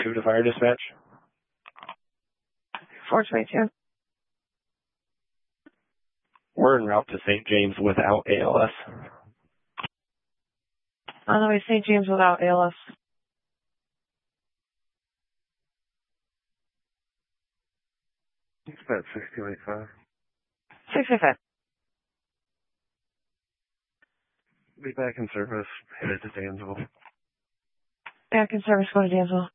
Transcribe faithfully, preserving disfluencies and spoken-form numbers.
two to fire dispatch. four twenty-two. We're en route to Saint James without A L S. On the way to Saint James without A L S. It's about six two eight five. six eight five. Be back in service, headed to Dansville. Back in service, go to Dansville.